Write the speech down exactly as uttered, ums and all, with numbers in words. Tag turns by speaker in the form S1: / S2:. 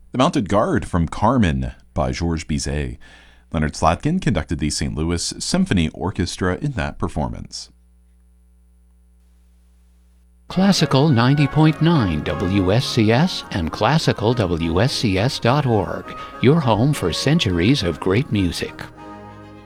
S1: The Mounted Guard from Carmen by Georges Bizet. Leonard Slatkin conducted the Saint Louis Symphony Orchestra in that performance.
S2: Classical ninety point nine W S C S and classical W S C S dot org, your home for centuries of great music.